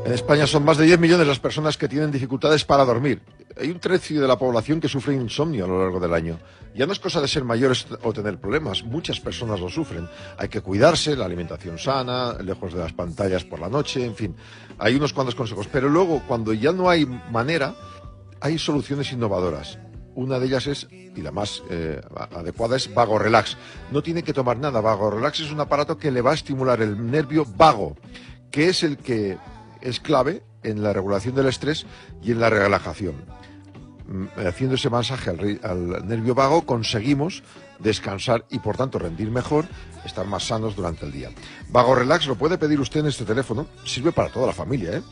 En España son más de 10 millones las personas que tienen dificultades para dormir. Hay un tercio de la población que sufre insomnio a lo largo del año. Ya no es cosa de ser mayores o tener problemas, muchas personas lo sufren. Hay que cuidarse, la alimentación sana, lejos de las pantallas por la noche, en fin. Hay unos cuantos consejos, pero luego, cuando ya no hay manera, hay soluciones innovadoras. Una de ellas es, y la más adecuada, es Vago Relax. No tiene que tomar nada. Vago Relax es un aparato que le va a estimular el nervio vago, que es el que es clave en la regulación del estrés y en la relajación. Haciendo ese masaje al nervio vago conseguimos descansar y por tanto rendir mejor, estar más sanos durante el día. Vago Relax lo puede pedir usted en este teléfono, sirve para toda la familia,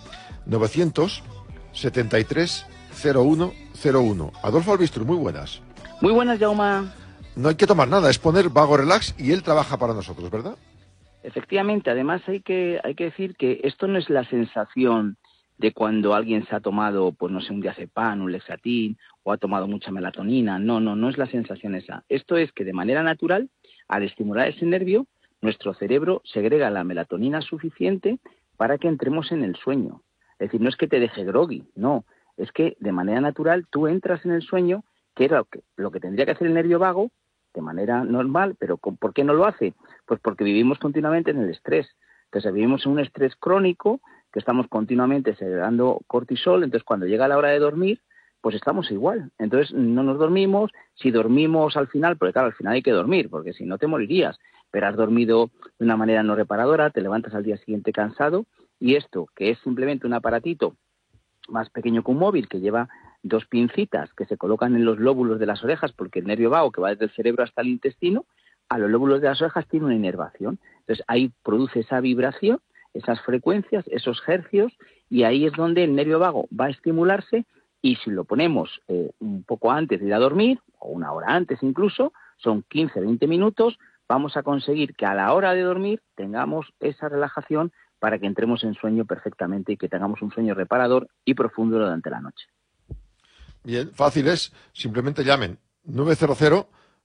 973 0101. Adolfo Albistru, muy buenas. Muy buenas, Jaume. No hay que tomar nada, es poner Vago Relax y él trabaja para nosotros, ¿verdad? Efectivamente, además hay que decir que esto no es la sensación de cuando alguien se ha tomado, pues no sé, un diazepam, un Lexatin, o ha tomado mucha melatonina. No es la sensación esa. Esto es que de manera natural, al estimular ese nervio, nuestro cerebro segrega la melatonina suficiente para que entremos en el sueño. Es decir, no es que te deje groggy, no. Es que de manera natural tú entras en el sueño, que era lo que tendría que hacer el nervio vago, de manera normal, pero ¿por qué no lo hace? Pues porque vivimos continuamente en el estrés. Entonces vivimos en un estrés crónico, que estamos continuamente segregando cortisol, entonces cuando llega la hora de dormir, pues estamos igual. Entonces no nos dormimos, si dormimos al final, porque claro, al final hay que dormir, porque si no te morirías, pero has dormido de una manera no reparadora, te levantas al día siguiente cansado, y esto, que es simplemente un aparatito más pequeño que un móvil, que lleva 2 pincitas que se colocan en los lóbulos de las orejas, porque el nervio vago, que va desde el cerebro hasta el intestino, a los lóbulos de las orejas tiene una inervación. Entonces ahí produce esa vibración, esas frecuencias, esos hercios, y ahí es donde el nervio vago va a estimularse, y si lo ponemos un poco antes de ir a dormir, o una hora antes incluso, son 15-20 minutos, vamos a conseguir que a la hora de dormir tengamos esa relajación para que entremos en sueño perfectamente y que tengamos un sueño reparador y profundo durante la noche. Bien, fácil es, simplemente llamen 900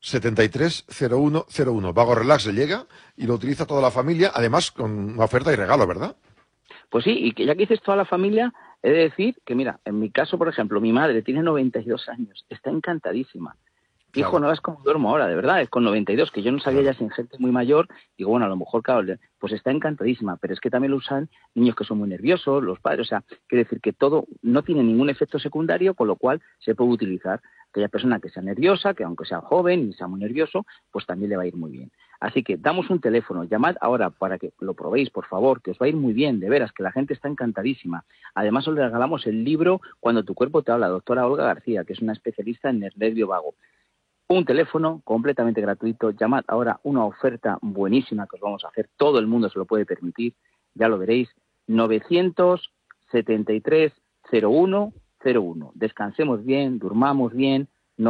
730101. Vago Relax le llega y lo utiliza toda la familia, además con una oferta y regalo, ¿verdad? Pues sí, y que ya que dices toda la familia, he de decir que, mira, en mi caso, por ejemplo, mi madre tiene 92 años, está encantadísima. Claro. Hijo, no ves cómo duermo ahora, de verdad, es con 92, que yo no sabía ya sin gente muy mayor, digo, bueno, a lo mejor, claro, pues está encantadísima, pero es que también lo usan niños que son muy nerviosos, los padres, o sea, quiere decir que todo no tiene ningún efecto secundario, con lo cual se puede utilizar. Aquella persona que sea nerviosa, que aunque sea joven y sea muy nervioso, pues también le va a ir muy bien. Así que damos un teléfono, llamad ahora para que lo probéis, por favor, que os va a ir muy bien, de veras, que la gente está encantadísima. Además os regalamos el libro Cuando tu cuerpo te habla, doctora Olga García, que es una especialista en el nervio vago. Un teléfono completamente gratuito, llamad ahora, una oferta buenísima que os vamos a hacer, todo el mundo se lo puede permitir, ya lo veréis, 973 0101. Descansemos bien, durmamos bien,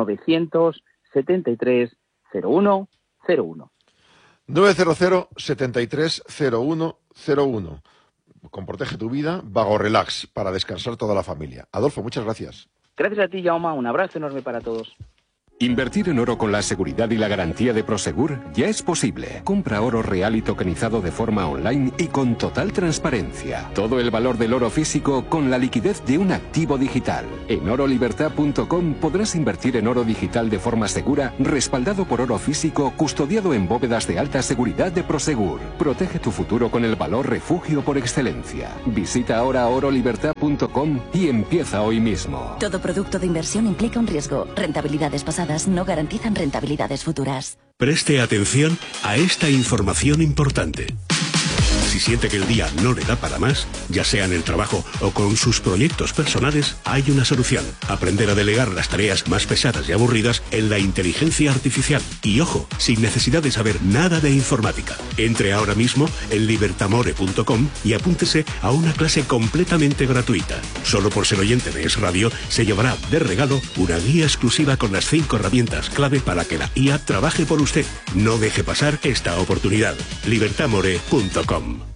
973 0101. 900 73 0101. Con Protege tu Vida, Vago Relax, para descansar toda la familia. Adolfo, muchas gracias. Gracias a ti, Jaume, un abrazo enorme para todos. Invertir en oro con la seguridad y la garantía de Prosegur ya es posible. Compra oro real y tokenizado de forma online y con total transparencia. Todo el valor del oro físico con la liquidez de un activo digital. En orolibertad.com podrás invertir en oro digital de forma segura, respaldado por oro físico, custodiado en bóvedas de alta seguridad de Prosegur. Protege tu futuro con el valor refugio por excelencia. Visita ahora orolibertad.com y empieza hoy mismo. Todo producto de inversión implica un riesgo. Rentabilidades pasadas no garantizan rentabilidades futuras. Preste atención a esta información importante. Si siente que el día no le da para más, ya sea en el trabajo o con sus proyectos personales, hay una solución. Aprender a delegar las tareas más pesadas y aburridas en la inteligencia artificial. Y ojo, sin necesidad de saber nada de informática. Entre ahora mismo en libertamore.com y apúntese a una clase completamente gratuita. Solo por ser oyente de Es Radio, se llevará de regalo una guía exclusiva con las 5 herramientas clave para que la IA trabaje por usted. No deje pasar esta oportunidad. libertamore.com.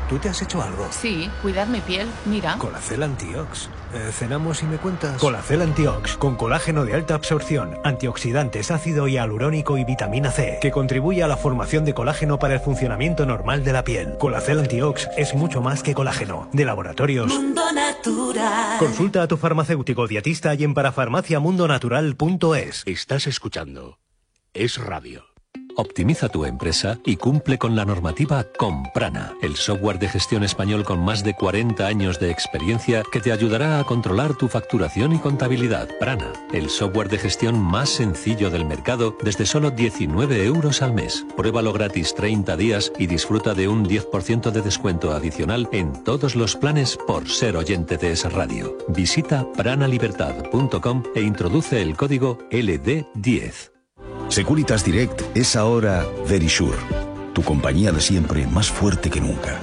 ¿Tú te has hecho algo? Sí, cuidar mi piel, mira. Colacel Antiox. Cenamos y me cuentas. Colacel Antiox, con colágeno de alta absorción, antioxidantes, ácido hialurónico y vitamina C, que contribuye a la formación de colágeno para el funcionamiento normal de la piel. Colacel Antiox es mucho más que colágeno. De Laboratorios Mundo Natural. Consulta a tu farmacéutico dietista y en parafarmaciamundonatural.es. Estás escuchando Es Radio. Optimiza tu empresa y cumple con la normativa con Prana, el software de gestión español con más de 40 años de experiencia que te ayudará a controlar tu facturación y contabilidad. Prana, el software de gestión más sencillo del mercado desde solo 19 euros al mes. Pruébalo gratis 30 días y disfruta de un 10% de descuento adicional en todos los planes por ser oyente de Es Radio. Visita pranalibertad.com e introduce el código LD10. Securitas Direct es ahora Verisure, tu compañía de siempre más fuerte que nunca.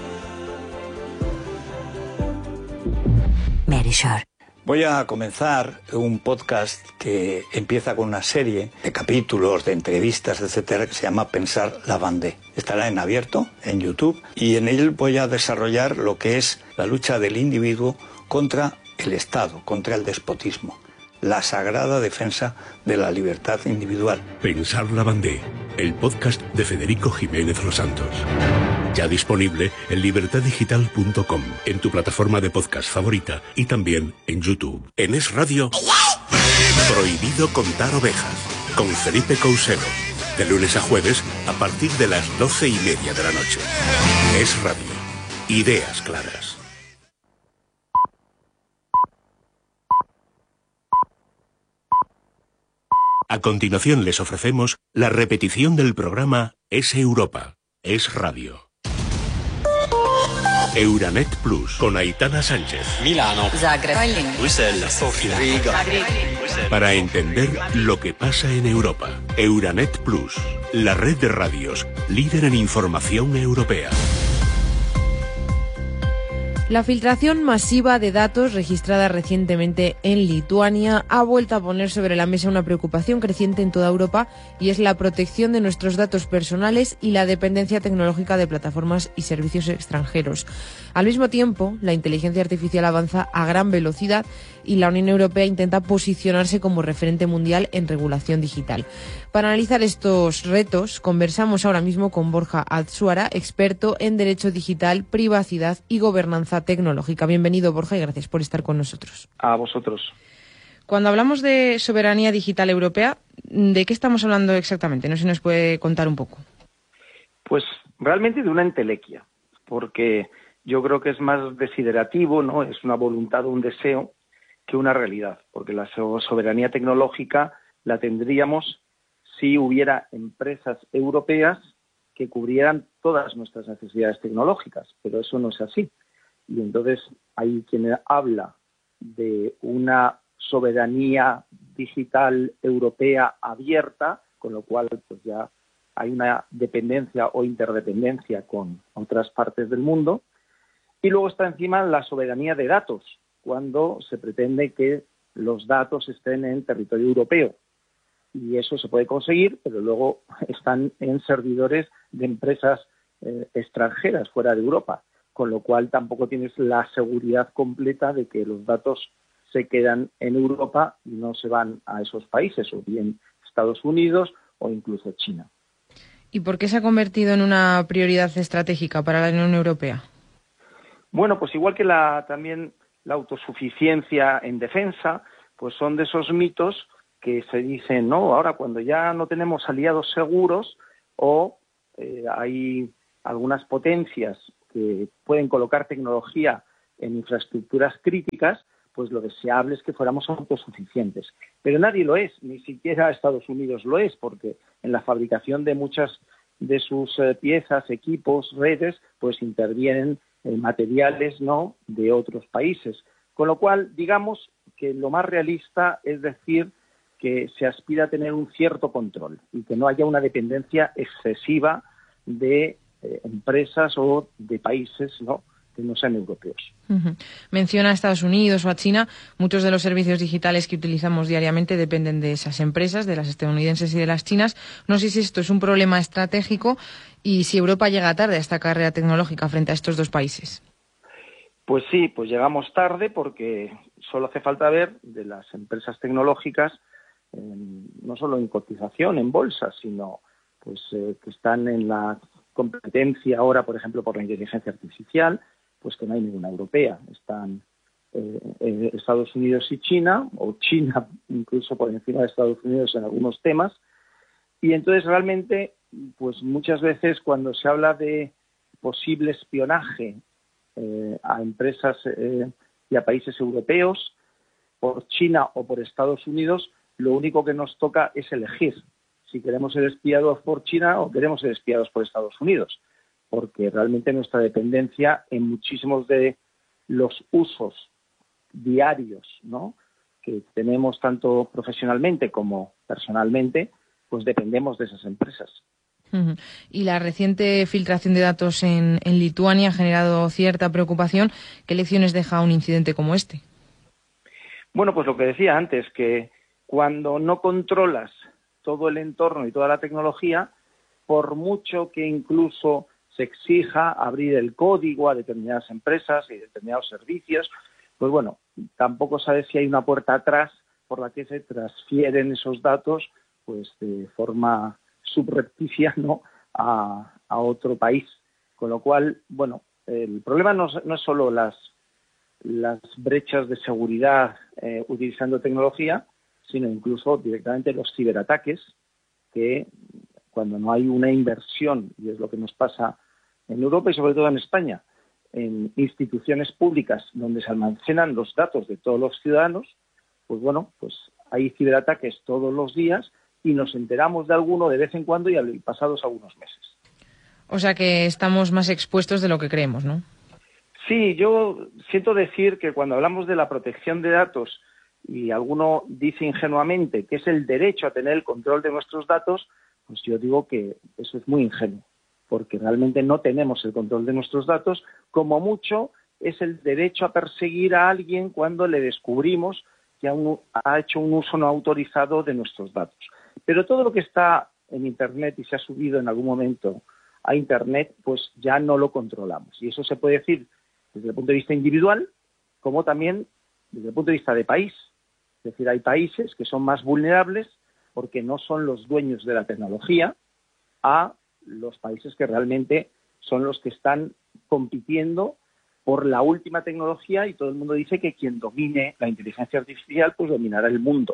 Verisure. Voy a comenzar un podcast que empieza con una serie de capítulos, de entrevistas, etcétera, que se llama Pensar la Vendée. Estará en abierto, en YouTube, y en él voy a desarrollar lo que es la lucha del individuo contra el Estado, contra el despotismo. La sagrada defensa de la libertad individual. Pensar la Vendée, el podcast de Federico Jiménez Los Santos. Ya disponible en libertaddigital.com, en tu plataforma de podcast favorita y también en YouTube. En Es Radio, Prohibido contar ovejas, con Felipe Couselo. De lunes a jueves, a partir de las 12:30 de la noche. Es Radio. Ideas claras. A continuación les ofrecemos la repetición del programa Es Europa, Es Radio. Euranet Plus, con Aitana Sánchez. Milano, Zagreb, Bruselas, Sofía, Riga. Para entender lo que pasa en Europa. Euranet Plus, la red de radios líder en información europea. La filtración masiva de datos registrada recientemente en Lituania ha vuelto a poner sobre la mesa una preocupación creciente en toda Europa, y es la protección de nuestros datos personales y la dependencia tecnológica de plataformas y servicios extranjeros. Al mismo tiempo, la inteligencia artificial avanza a gran velocidad y la Unión Europea intenta posicionarse como referente mundial en regulación digital. Para analizar estos retos, conversamos ahora mismo con Borja Atsuara, experto en Derecho Digital, Privacidad y Gobernanza Tecnológica. Bienvenido, Borja, y gracias por estar con nosotros. A vosotros. Cuando hablamos de soberanía digital europea, ¿de qué estamos hablando exactamente? No sé si nos puede contar un poco. Pues realmente de una entelequia, porque yo creo que es más desiderativo, ¿no? Es una voluntad o un deseo que una realidad, porque la soberanía tecnológica la tendríamos si hubiera empresas europeas que cubrieran todas nuestras necesidades tecnológicas, pero eso no es así. Y entonces hay quien habla de una soberanía digital europea abierta, con lo cual pues ya hay una dependencia o interdependencia con otras partes del mundo. Y luego está encima la soberanía de datos, cuando se pretende que los datos estén en territorio europeo. Y eso se puede conseguir, pero luego están en servidores de empresas extranjeras fuera de Europa, con lo cual tampoco tienes la seguridad completa de que los datos se quedan en Europa y no se van a esos países, o bien Estados Unidos o incluso China. ¿Y por qué se ha convertido en una prioridad estratégica para la Unión Europea? Bueno, pues igual que también la autosuficiencia en defensa, pues son de esos mitos que se dicen, no, ahora cuando ya no tenemos aliados seguros o hay algunas potencias que pueden colocar tecnología en infraestructuras críticas, pues lo deseable es que fuéramos autosuficientes. Pero nadie lo es, ni siquiera Estados Unidos lo es, porque en la fabricación de muchas de sus piezas, equipos, redes, pues intervienen materiales, ¿no?, de otros países. Con lo cual, digamos que lo más realista es decir que se aspira a tener un cierto control y que no haya una dependencia excesiva de empresas o de países, ¿no?, que no sean europeos. Menciona a Estados Unidos o a China. Muchos de los servicios digitales que utilizamos diariamente dependen de esas empresas, de las estadounidenses y de las chinas. No sé si esto es un problema estratégico y si Europa llega tarde a esta carrera tecnológica frente a estos dos países. Pues sí, pues llegamos tarde porque solo hace falta ver de las empresas tecnológicas, no solo en cotización, en bolsa, sino pues que están en la competencia ahora, por ejemplo, por la inteligencia artificial, pues que no hay ninguna europea. Están Estados Unidos y China, o China incluso por encima de Estados Unidos en algunos temas. Y entonces realmente, pues muchas veces cuando se habla de posible espionaje a empresas y a países europeos por China o por Estados Unidos, lo único que nos toca es elegir si queremos ser espiados por China o queremos ser espiados por Estados Unidos, porque realmente nuestra dependencia en muchísimos de los usos diarios, ¿no?, que tenemos tanto profesionalmente como personalmente, pues dependemos de esas empresas. Y la reciente filtración de datos en Lituania ha generado cierta preocupación. ¿Qué lecciones deja un incidente como este? Bueno, pues lo que decía antes, que cuando no controlas todo el entorno y toda la tecnología, por mucho que incluso se exija abrir el código a determinadas empresas y determinados servicios, pues bueno, tampoco sabes si hay una puerta atrás por la que se transfieren esos datos pues de forma subrepticia, ¿no?, a otro país. Con lo cual, bueno, el problema no es solo las brechas de seguridad utilizando tecnología, sino incluso directamente los ciberataques, que cuando no hay una inversión, y es lo que nos pasa en Europa y sobre todo en España, en instituciones públicas donde se almacenan los datos de todos los ciudadanos, pues bueno, pues hay ciberataques todos los días y nos enteramos de alguno de vez en cuando y pasados algunos meses. O sea que estamos más expuestos de lo que creemos, ¿no? Sí, yo siento decir que cuando hablamos de la protección de datos y alguno dice ingenuamente que es el derecho a tener el control de nuestros datos, pues yo digo que eso es muy ingenuo, porque realmente no tenemos el control de nuestros datos. Como mucho es el derecho a perseguir a alguien cuando le descubrimos que ha hecho un uso no autorizado de nuestros datos. Pero todo lo que está en Internet y se ha subido en algún momento a Internet, pues ya no lo controlamos. Y eso se puede decir desde el punto de vista individual, como también desde el punto de vista de país. Es decir, hay países que son más vulnerables porque no son los dueños de la tecnología a los países que realmente son los que están compitiendo por la última tecnología, y todo el mundo dice que quien domine la inteligencia artificial pues dominará el mundo.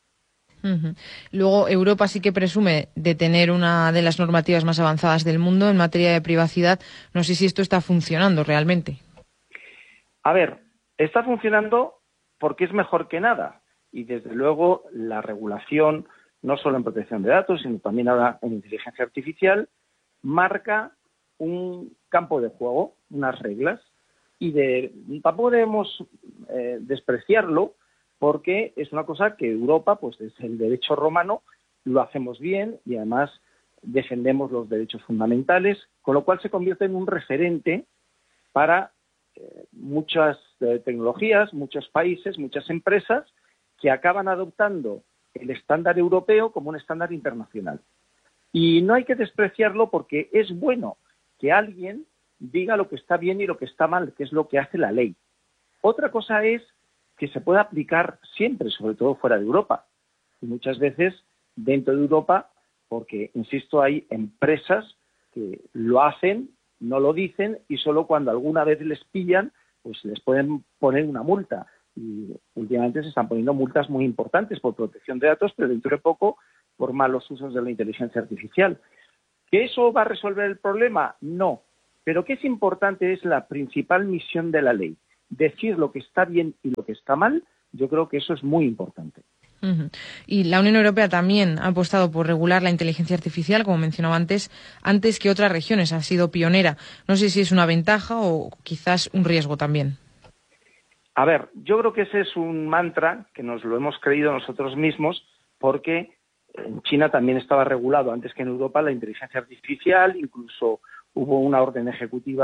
Luego, Europa sí que presume de tener una de las normativas más avanzadas del mundo en materia de privacidad. No sé si esto está funcionando realmente. A ver, está funcionando porque es mejor que nada. Y desde luego la regulación, no solo en protección de datos, sino también ahora en inteligencia artificial, marca un campo de juego, unas reglas, y tampoco debemos despreciarlo, porque es una cosa que Europa, pues desde el derecho romano, lo hacemos bien y además defendemos los derechos fundamentales, con lo cual se convierte en un referente para muchas tecnologías, muchos países, muchas empresas que acaban adoptando el estándar europeo como un estándar internacional. Y no hay que despreciarlo porque es bueno que alguien diga lo que está bien y lo que está mal, que es lo que hace la ley. Otra cosa es que se pueda aplicar siempre, sobre todo fuera de Europa, y muchas veces dentro de Europa, porque, insisto, hay empresas que lo hacen, no lo dicen, y solo cuando alguna vez les pillan, pues les pueden poner una multa. Y últimamente se están poniendo multas muy importantes por protección de datos, pero dentro de poco por malos usos de la inteligencia artificial. ¿Que eso va a resolver el problema? No. Pero que es importante, es la principal misión de la ley. Decir lo que está bien y lo que está mal, yo creo que eso es muy importante. Y la Unión Europea también ha apostado por regular la inteligencia artificial, como mencionaba antes que otras regiones. Ha sido pionera. No sé si es una ventaja o quizás un riesgo también. A ver, yo creo que ese es un mantra que nos lo hemos creído nosotros mismos, porque en China también estaba regulado antes que en Europa la inteligencia artificial, incluso hubo una orden ejecutiva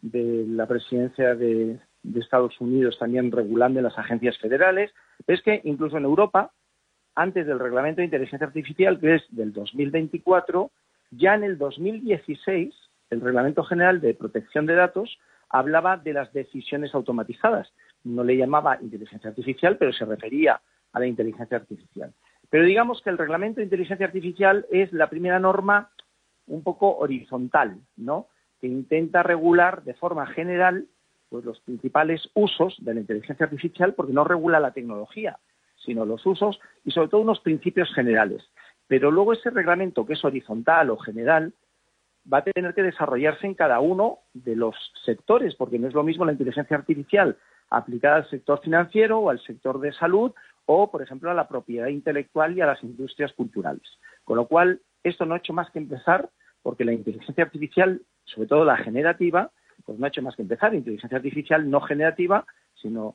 de la presidencia de Estados Unidos también regulando en las agencias federales. Es que incluso en Europa, antes del reglamento de inteligencia artificial, que es del 2024, ya en el 2016, el Reglamento General de Protección de Datos hablaba de las decisiones automatizadas. No le llamaba inteligencia artificial, pero se refería a la inteligencia artificial. Pero digamos que el Reglamento de Inteligencia Artificial es la primera norma un poco horizontal, ¿no?, que intenta regular de forma general pues los principales usos de la inteligencia artificial, porque no regula la tecnología, sino los usos y sobre todo unos principios generales. Pero luego ese reglamento, que es horizontal o general, va a tener que desarrollarse en cada uno de los sectores, porque no es lo mismo la inteligencia artificial aplicada al sector financiero o al sector de salud o, por ejemplo, a la propiedad intelectual y a las industrias culturales. Con lo cual, esto no ha hecho más que empezar, porque la inteligencia artificial, sobre todo la generativa, pues no ha hecho más que empezar. Inteligencia artificial no generativa, sino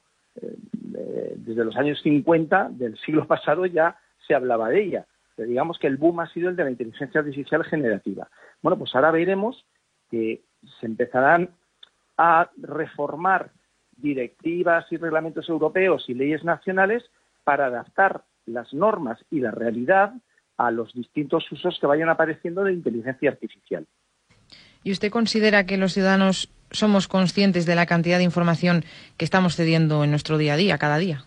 desde los años 50 del siglo pasado ya se hablaba de ella. Pero digamos que el boom ha sido el de la inteligencia artificial generativa. Bueno, pues ahora veremos que se empezarán a reformar directivas y reglamentos europeos y leyes nacionales para adaptar las normas y la realidad a los distintos usos que vayan apareciendo de inteligencia artificial. ¿Y usted considera que los ciudadanos somos conscientes de la cantidad de información que estamos cediendo en nuestro día a día, cada día?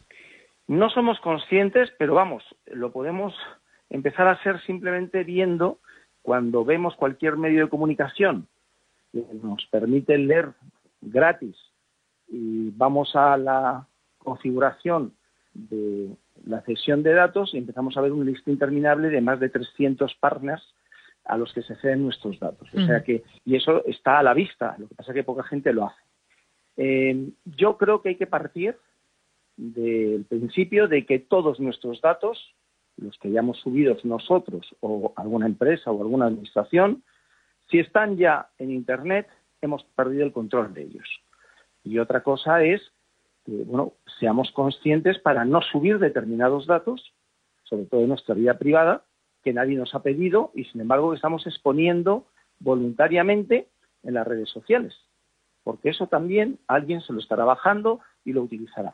No somos conscientes, pero vamos, lo podemos empezar a ser simplemente viendo cuando vemos cualquier medio de comunicación que nos permite leer gratis y vamos a la configuración de la cesión de datos y empezamos a ver una lista interminable de más de 300 partners a los que se ceden nuestros datos. O sea que, y eso está a la vista, lo que pasa es que poca gente lo hace. Yo creo que hay que partir del principio de que todos nuestros datos, los que hayamos subido nosotros o alguna empresa o alguna administración, si están ya en Internet, hemos perdido el control de ellos. Y otra cosa es que, bueno, seamos conscientes para no subir determinados datos, sobre todo en nuestra vida privada, que nadie nos ha pedido y, sin embargo, que estamos exponiendo voluntariamente en las redes sociales. Porque eso también alguien se lo estará bajando y lo utilizará.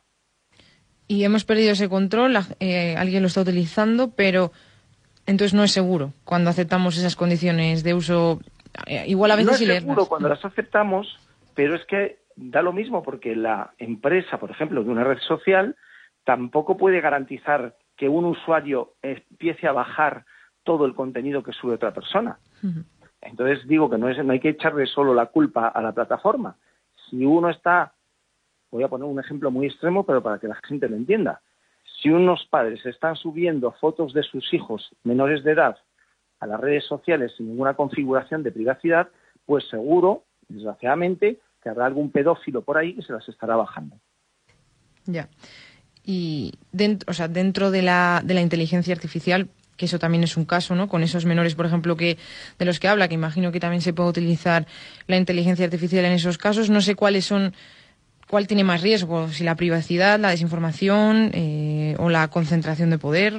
Y hemos perdido ese control, alguien lo está utilizando, pero entonces no es seguro cuando aceptamos esas condiciones de uso, igual a veces no es ilernas. seguro cuando las aceptamos, pero es que da lo mismo porque la empresa, por ejemplo, de una red social, tampoco puede garantizar que un usuario empiece a bajar todo el contenido que sube otra persona. Entonces digo que no hay que echarle solo la culpa a la plataforma. Si uno está, voy a poner un ejemplo muy extremo, pero para que la gente lo entienda. Si unos padres están subiendo fotos de sus hijos menores de edad a las redes sociales sin ninguna configuración de privacidad, pues seguro, desgraciadamente, que habrá algún pedófilo por ahí que se las estará bajando. Ya. Y dentro de la inteligencia artificial, que eso también es un caso, ¿no? Con esos menores, por ejemplo, de los que habla, que imagino que también se puede utilizar la inteligencia artificial en esos casos. No sé cuál tiene más riesgo, si la privacidad, la desinformación o la concentración de poder.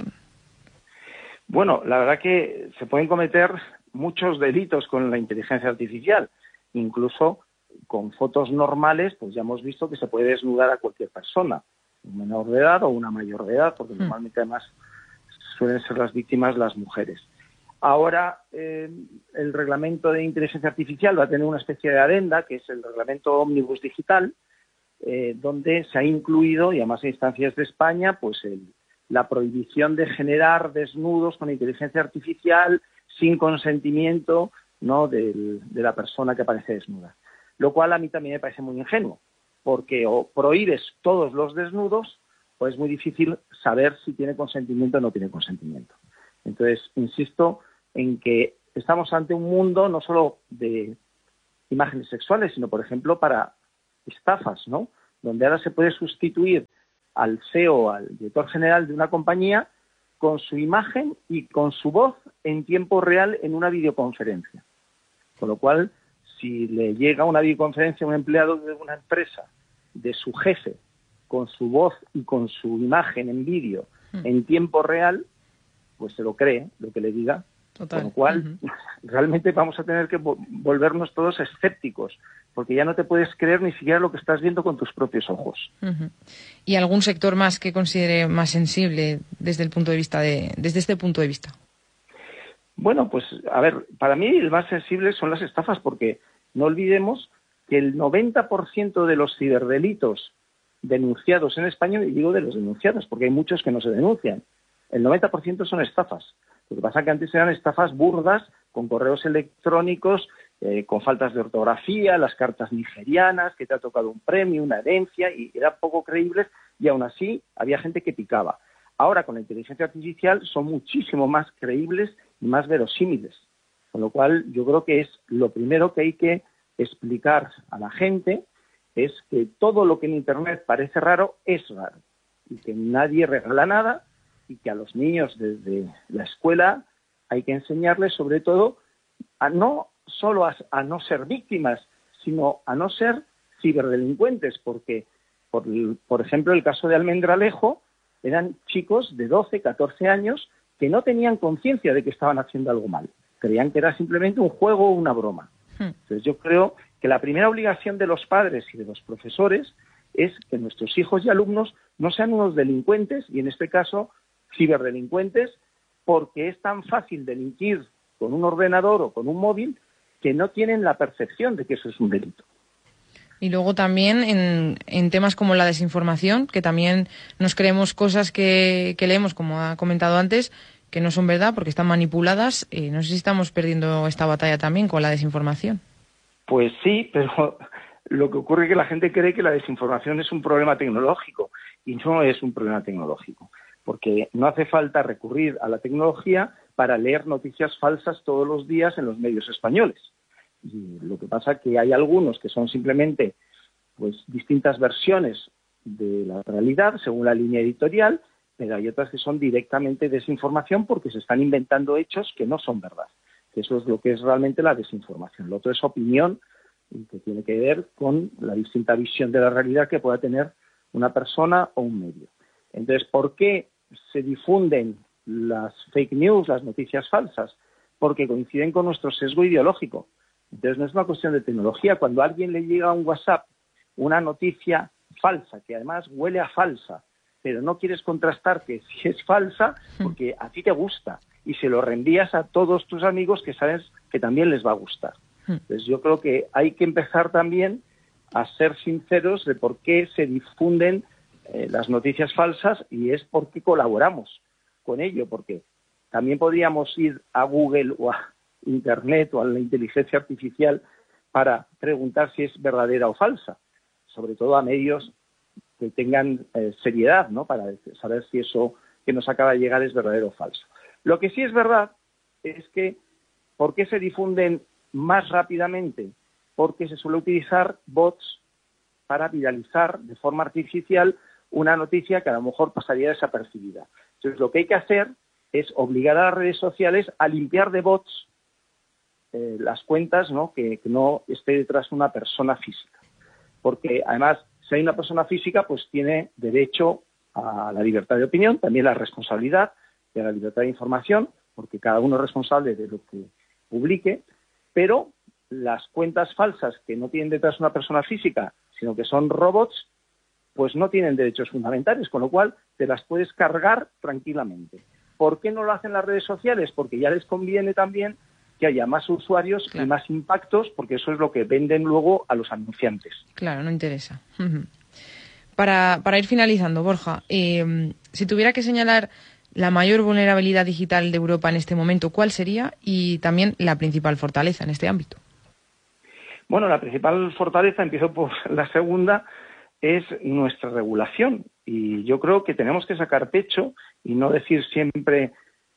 Bueno, la verdad que se pueden cometer muchos delitos con la inteligencia artificial, incluso con fotos normales, pues ya hemos visto que se puede desnudar a cualquier persona, un menor de edad o una mayor de edad, porque normalmente además suelen ser las víctimas las mujeres. Ahora el reglamento de inteligencia artificial va a tener una especie de adenda, que es el reglamento Ómnibus Digital, donde se ha incluido, y además en instancias de España, pues la prohibición de generar desnudos con inteligencia artificial sin consentimiento, ¿no?, de la persona que aparece desnuda. Lo cual a mí también me parece muy ingenuo, porque o prohíbes todos los desnudos o es muy difícil saber si tiene consentimiento o no tiene consentimiento. Entonces, insisto en que estamos ante un mundo no solo de imágenes sexuales, sino, por ejemplo, para estafas, ¿no?, donde ahora se puede sustituir al CEO, al director general de una compañía, con su imagen y con su voz en tiempo real en una videoconferencia. Con lo cual, si le llega una videoconferencia a un empleado de una empresa, de su jefe, con su voz y con su imagen en vídeo en tiempo real, pues se lo cree, lo que le diga, Total. Con lo cual, realmente vamos a tener que volvernos todos escépticos, porque ya no te puedes creer ni siquiera lo que estás viendo con tus propios ojos. ¿Y algún sector más que considere más sensible desde el punto de vista desde este punto de vista? Bueno, pues a ver, para mí el más sensible son las estafas, porque no olvidemos que el 90% de los ciberdelitos denunciados en España, y digo de los denunciados, porque hay muchos que no se denuncian, el 90% son estafas. Lo que pasa es que antes eran estafas burdas, con correos electrónicos, con faltas de ortografía, las cartas nigerianas, que te ha tocado un premio, una herencia, y eran poco creíbles, y aún así había gente que picaba. Ahora, con la inteligencia artificial, son muchísimo más creíbles y más verosímiles. Con lo cual, yo creo que es lo primero que hay que explicar a la gente, es que todo lo que en Internet parece raro es raro, y que nadie regala nada, y que a los niños desde la escuela hay que enseñarles sobre todo a no solo a no ser víctimas, sino a no ser ciberdelincuentes, porque, por ejemplo, el caso de Almendralejo, eran chicos de 12, 14 años que no tenían conciencia de que estaban haciendo algo mal. Creían que era simplemente un juego o una broma. Entonces yo creo que la primera obligación de los padres y de los profesores es que nuestros hijos y alumnos no sean unos delincuentes, y en este caso ciberdelincuentes, porque es tan fácil delinquir con un ordenador o con un móvil que no tienen la percepción de que eso es un delito. Y luego también en temas como la desinformación, que también nos creemos cosas que leemos, como ha comentado antes, que no son verdad porque están manipuladas. No sé si estamos perdiendo esta batalla también con la desinformación. Pues sí, pero lo que ocurre es que la gente cree que la desinformación es un problema tecnológico, y no es un problema tecnológico, porque no hace falta recurrir a la tecnología para leer noticias falsas todos los días en los medios españoles. Y lo que pasa es que hay algunos que son simplemente pues distintas versiones de la realidad según la línea editorial, pero hay otras que son directamente desinformación porque se están inventando hechos que no son verdad. Eso es lo que es realmente la desinformación. Lo otro es opinión, y que tiene que ver con la distinta visión de la realidad que pueda tener una persona o un medio. Entonces, ¿por qué se difunden las fake news, las noticias falsas? Porque coinciden con nuestro sesgo ideológico. Entonces, no es una cuestión de tecnología. Cuando a alguien le llega a un WhatsApp una noticia falsa, que además huele a falsa, pero no quieres contrastar que si es falsa porque a ti te gusta, y se lo reenvías a todos tus amigos que sabes que también les va a gustar. Entonces, yo creo que hay que empezar también a ser sinceros de por qué se difunden las noticias falsas, y es porque colaboramos con ello, porque también podríamos ir a Google o a Internet o a la inteligencia artificial para preguntar si es verdadera o falsa, sobre todo a medios que tengan seriedad, ¿no?, para saber si eso que nos acaba de llegar es verdadero o falso. Lo que sí es verdad es que, ¿por qué se difunden más rápidamente? Porque se suele utilizar bots para viralizar de forma artificial una noticia que a lo mejor pasaría desapercibida. Entonces, lo que hay que hacer es obligar a las redes sociales a limpiar de bots las cuentas, ¿no?, que no esté detrás una persona física. Porque, además, si hay una persona física, pues tiene derecho a la libertad de opinión, también la responsabilidad de la libertad de información, porque cada uno es responsable de lo que publique, pero las cuentas falsas que no tienen detrás una persona física, sino que son robots, pues no tienen derechos fundamentales, con lo cual te las puedes cargar tranquilamente. ¿Por qué no lo hacen las redes sociales? Porque ya les conviene también que haya más usuarios y más impactos, porque eso es lo que venden luego a los anunciantes. Claro, no interesa. Para ir finalizando, Borja, si tuviera que señalar la mayor vulnerabilidad digital de Europa en este momento, ¿cuál sería? Y también la principal fortaleza en este ámbito. Bueno, la principal fortaleza, empiezo por la segunda, es nuestra regulación. Y yo creo que tenemos que sacar pecho y no decir siempre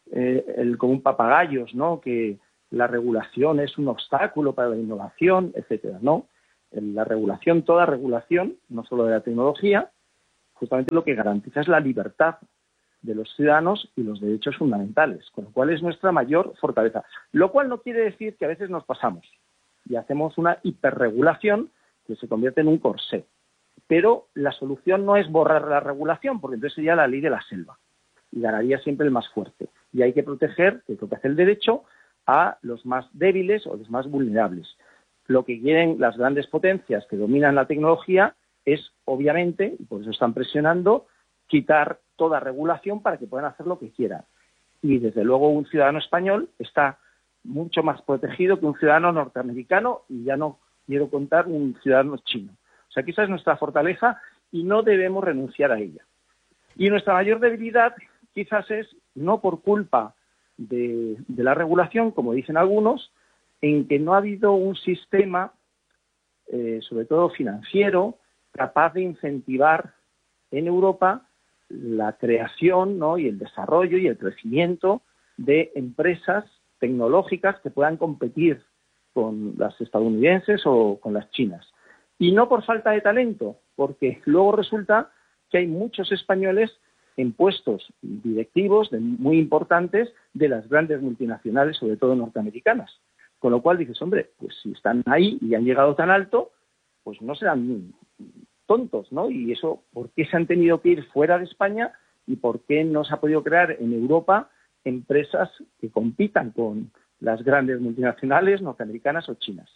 como un papagayos, ¿no?, que la regulación es un obstáculo para la innovación, etcétera. No, la regulación, toda regulación, no solo de la tecnología, justamente lo que garantiza es la libertad de los ciudadanos y los derechos fundamentales, con lo cual es nuestra mayor fortaleza. Lo cual no quiere decir que a veces nos pasamos y hacemos una hiperregulación que se convierte en un corsé. Pero la solución no es borrar la regulación, porque entonces sería la ley de la selva y ganaría siempre el más fuerte. y hay que proteger, que es lo que hace el derecho, a los más débiles o los más vulnerables. Lo que quieren las grandes potencias que dominan la tecnología es, obviamente, y por eso están presionando, quitar toda regulación para que puedan hacer lo que quieran. Y, desde luego, un ciudadano español está mucho más protegido que un ciudadano norteamericano, y ya no quiero contar un ciudadano chino. O sea, que esa es nuestra fortaleza y no debemos renunciar a ella. Y nuestra mayor debilidad quizás es, no por culpa de la regulación, como dicen algunos, en que no ha habido un sistema, sobre todo financiero, capaz de incentivar en Europa la creación, ¿no?, y el desarrollo y el crecimiento de empresas tecnológicas que puedan competir con las estadounidenses o con las chinas. Y no por falta de talento, porque luego resulta que hay muchos españoles en puestos directivos muy importantes de las grandes multinacionales, sobre todo norteamericanas. Con lo cual dices, hombre, pues si están ahí y han llegado tan alto, pues no serán tontos, ¿no? Y eso, ¿por qué se han tenido que ir fuera de España y por qué no se ha podido crear en Europa empresas que compitan con las grandes multinacionales norteamericanas o chinas?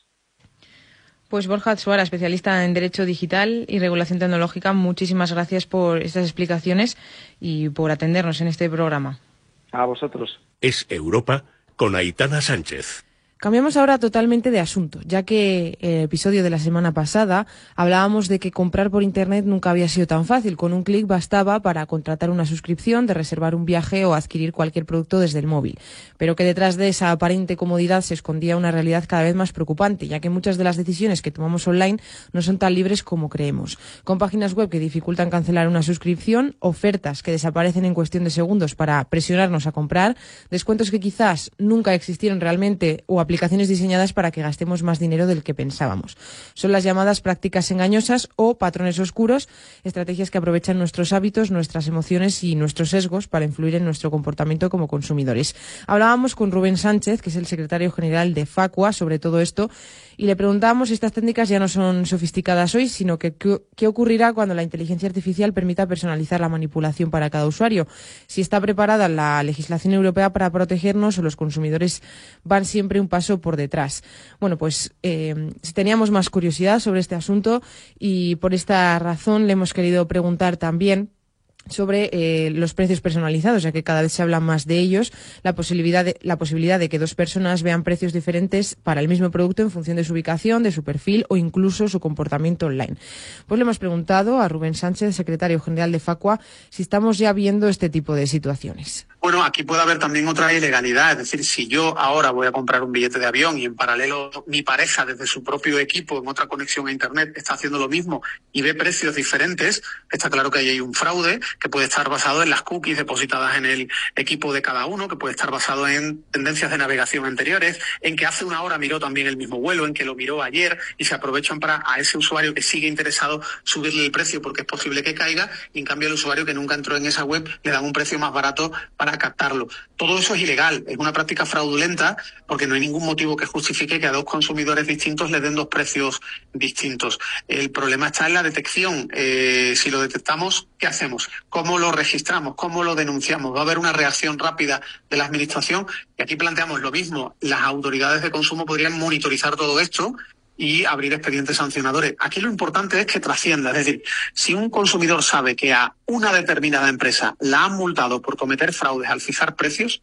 Pues Borja Atsuara, especialista en Derecho Digital y Regulación Tecnológica, muchísimas gracias por estas explicaciones y por atendernos en este programa. A vosotros. Es Europa con Aitana Sánchez. Cambiamos ahora totalmente de asunto, ya que en el episodio de la semana pasada hablábamos de que comprar por Internet nunca había sido tan fácil. Con un clic bastaba para contratar una suscripción, de reservar un viaje o adquirir cualquier producto desde el móvil. Pero que detrás de esa aparente comodidad se escondía una realidad cada vez más preocupante, ya que muchas de las decisiones que tomamos online no son tan libres como creemos. Con páginas web que dificultan cancelar una suscripción, ofertas que desaparecen en cuestión de segundos para presionarnos a comprar, descuentos que quizás nunca existieron realmente o aplicaciones diseñadas para que gastemos más dinero del que pensábamos. Son las llamadas prácticas engañosas o patrones oscuros, estrategias que aprovechan nuestros hábitos, nuestras emociones y nuestros sesgos para influir en nuestro comportamiento como consumidores. Hablábamos con Rubén Sánchez, que es el secretario general de Facua, sobre todo esto, y le preguntábamos si estas técnicas ya no son sofisticadas hoy, sino que qué ocurrirá cuando la inteligencia artificial permita personalizar la manipulación para cada usuario. Si está preparada la legislación europea para protegernos o los consumidores van siempre un paso por detrás. Bueno, pues teníamos más curiosidad sobre este asunto y por esta razón le hemos querido preguntar también sobre los precios personalizados, ya que cada vez se habla más de ellos, la posibilidad de que dos personas vean precios diferentes para el mismo producto en función de su ubicación, de su perfil o incluso su comportamiento online. Pues le hemos preguntado a Rubén Sánchez, secretario general de Facua, si estamos ya viendo este tipo de situaciones. Bueno, aquí puede haber también otra ilegalidad, es decir, si yo ahora voy a comprar un billete de avión y en paralelo mi pareja desde su propio equipo en otra conexión a Internet está haciendo lo mismo y ve precios diferentes, está claro que ahí hay un fraude que puede estar basado en las cookies depositadas en el equipo de cada uno, que puede estar basado en tendencias de navegación anteriores, en que hace una hora miró también el mismo vuelo, en que lo miró ayer y se aprovechan para a ese usuario que sigue interesado subirle el precio porque es posible que caiga y en cambio el usuario que nunca entró en esa web le dan un precio más barato para captarlo. Todo eso es ilegal, es una práctica fraudulenta porque no hay ningún motivo que justifique que a dos consumidores distintos les den dos precios distintos. El problema está en la detección. Si lo detectamos, ¿qué hacemos? ¿Cómo lo registramos? ¿Cómo lo denunciamos? ¿Va a haber una reacción rápida de la administración? Y aquí planteamos lo mismo. Las autoridades de consumo podrían monitorizar todo esto y abrir expedientes sancionadores. Aquí lo importante es que trascienda. Es decir, si un consumidor sabe que a una determinada empresa la han multado por cometer fraudes al fijar precios,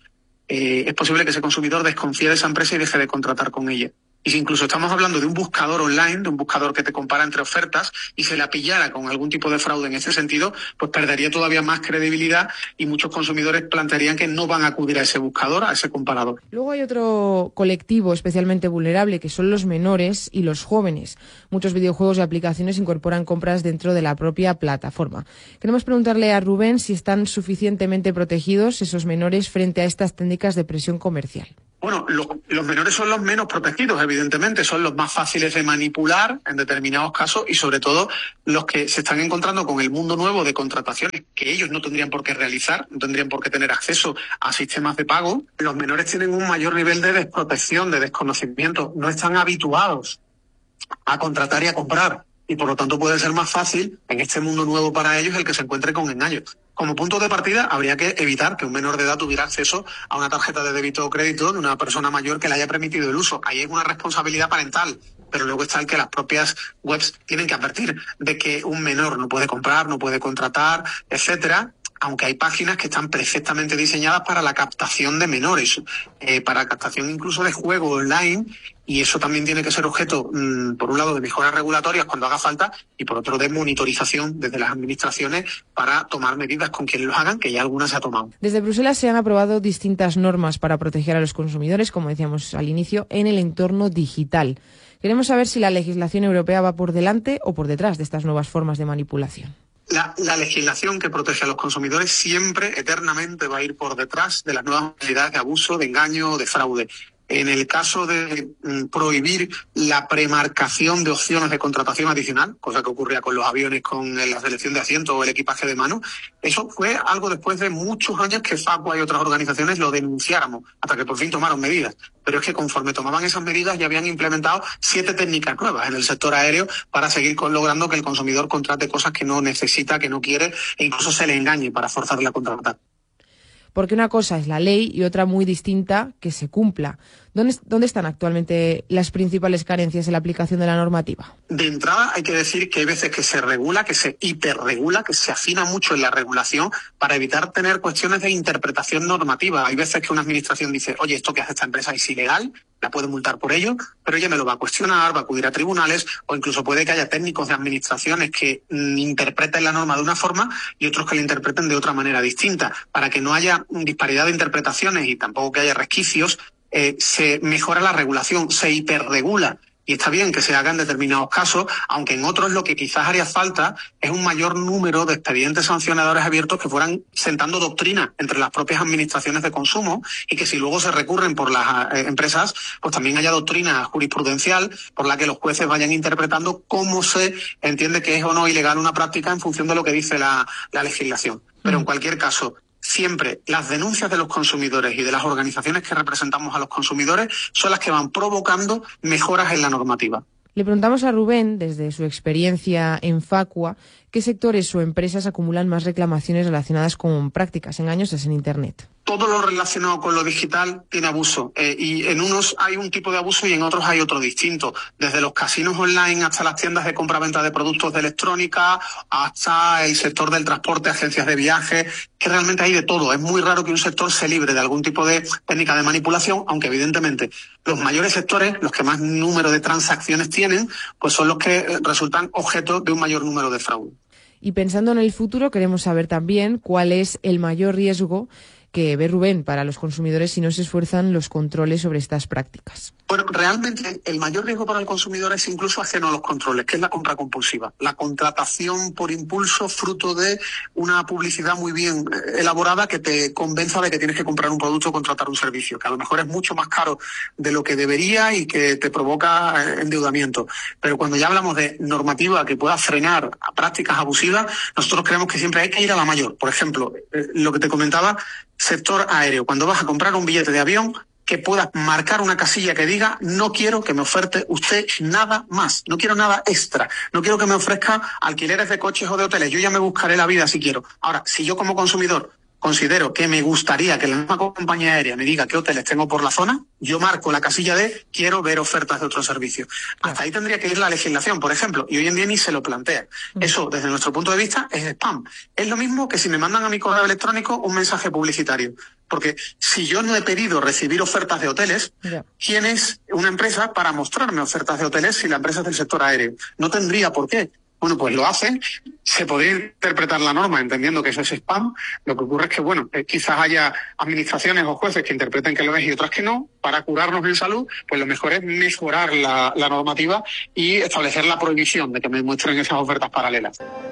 es posible que ese consumidor desconfíe de esa empresa y deje de contratar con ella. Y si incluso estamos hablando de un buscador online, de un buscador que te compara entre ofertas, y se la pillara con algún tipo de fraude en ese sentido, pues perdería todavía más credibilidad y muchos consumidores plantearían que no van a acudir a ese buscador, a ese comparador. Luego hay otro colectivo especialmente vulnerable, que son los menores y los jóvenes. Muchos videojuegos y aplicaciones incorporan compras dentro de la propia plataforma. Queremos preguntarle a Rubén si están suficientemente protegidos esos menores frente a estas técnicas de presión comercial. Bueno, los menores son los menos protegidos, evidentemente, son los más fáciles de manipular en determinados casos y sobre todo los que se están encontrando con el mundo nuevo de contrataciones que ellos no tendrían por qué realizar, no tendrían por qué tener acceso a sistemas de pago. Los menores tienen un mayor nivel de desprotección, de desconocimiento, no están habituados a contratar y a comprar. y por lo tanto puede ser más fácil en este mundo nuevo para ellos el que se encuentre con engaños. Como punto de partida, habría que evitar que un menor de edad tuviera acceso a una tarjeta de débito o crédito de una persona mayor que le haya permitido el uso. Ahí es una responsabilidad parental, pero luego está el que las propias webs tienen que advertir de que un menor no puede comprar, no puede contratar, etcétera, aunque hay páginas que están perfectamente diseñadas para la captación de menores, para captación incluso de juego online, y eso también tiene que ser objeto, por un lado, de mejoras regulatorias cuando haga falta, y por otro, de monitorización desde las administraciones para tomar medidas con quienes lo hagan, que ya algunas se ha tomado. Desde Bruselas se han aprobado distintas normas para proteger a los consumidores, como decíamos al inicio, en el entorno digital. Queremos saber si la legislación europea va por delante o por detrás de estas nuevas formas de manipulación. La legislación que protege a los consumidores siempre, eternamente, va a ir por detrás de las nuevas modalidades de abuso, de engaño o de fraude. En el caso de prohibir la premarcación de opciones de contratación adicional, cosa que ocurría con los aviones con la selección de asientos o el equipaje de mano, eso fue algo después de muchos años que Facua y otras organizaciones lo denunciáramos, hasta que por fin tomaron medidas. Pero es que conforme tomaban esas medidas ya habían implementado 7 técnicas nuevas en el sector aéreo para seguir logrando que el consumidor contrate cosas que no necesita, que no quiere, e incluso se le engañe para forzarle a contratar. Porque una cosa es la ley y otra muy distinta que se cumpla. ¿Dónde están actualmente las principales carencias en la aplicación de la normativa? De entrada hay que decir que hay veces que se regula, que se hiperregula, que se afina mucho en la regulación para evitar tener cuestiones de interpretación normativa. Hay veces que una administración dice, oye, esto que hace esta empresa es ilegal, la puede multar por ello, pero ella me lo va a cuestionar, va a acudir a tribunales, o incluso puede que haya técnicos de administraciones que interpreten la norma de una forma y otros que la interpreten de otra manera distinta. Para que no haya disparidad de interpretaciones y tampoco que haya resquicios, se mejora la regulación, se hiperregula. Y está bien que se haga en determinados casos, aunque en otros lo que quizás haría falta es un mayor número de expedientes sancionadores abiertos que fueran sentando doctrina entre las propias administraciones de consumo, y que si luego se recurren por las empresas, pues también haya doctrina jurisprudencial por la que los jueces vayan interpretando cómo se entiende que es o no ilegal una práctica en función de lo que dice la legislación. Pero en cualquier caso, siempre las denuncias de los consumidores y de las organizaciones que representamos a los consumidores son las que van provocando mejoras en la normativa. Le preguntamos a Rubén, desde su experiencia en Facua, qué sectores o empresas acumulan más reclamaciones relacionadas con prácticas engañosas en Internet. Todo lo relacionado con lo digital tiene abuso, y en unos hay un tipo de abuso y en otros hay otro distinto. Desde los casinos online hasta las tiendas de compra-venta de productos de electrónica, hasta el sector del transporte, agencias de viaje, que realmente hay de todo. Es muy raro que un sector se libre de algún tipo de técnica de manipulación, aunque evidentemente los mayores sectores, los que más número de transacciones tienen, pues son los que resultan objeto de un mayor número de fraude. Y pensando en el futuro, queremos saber también cuál es el mayor riesgo que ve Rubén para los consumidores si no se esfuerzan los controles sobre estas prácticas. Bueno, realmente el mayor riesgo para el consumidor es incluso ajeno a los controles, que es la compra compulsiva. La contratación por impulso, fruto de una publicidad muy bien elaborada que te convenza de que tienes que comprar un producto o contratar un servicio, que a lo mejor es mucho más caro de lo que debería y que te provoca endeudamiento. Pero cuando ya hablamos de normativa que pueda frenar a prácticas abusivas, nosotros creemos que siempre hay que ir a la mayor. Por ejemplo, lo que te comentaba, sector aéreo. Cuando vas a comprar un billete de avión, que puedas marcar una casilla que diga: no quiero que me oferte usted nada más, no quiero nada extra, no quiero que me ofrezca alquileres de coches o de hoteles, yo ya me buscaré la vida si quiero. Ahora, si yo como consumidor considero que me gustaría que la misma compañía aérea me diga qué hoteles tengo por la zona, yo marco la casilla de quiero ver ofertas de otro servicio. Hasta ahí tendría que ir la legislación, por ejemplo, y hoy en día ni se lo plantea. Eso, desde nuestro punto de vista, es spam. Es lo mismo que si me mandan a mi correo electrónico un mensaje publicitario. Porque si yo no he pedido recibir ofertas de hoteles, ¿quién es una empresa para mostrarme ofertas de hoteles si la empresa es del sector aéreo? No tendría por qué. Bueno, pues lo hacen. Se podría interpretar la norma entendiendo que eso es spam. Lo que ocurre es que, bueno, quizás haya administraciones o jueces que interpreten que lo es y otras que no. Para curarnos en salud, pues lo mejor es mejorar la normativa y establecer la prohibición de que me muestren esas ofertas paralelas.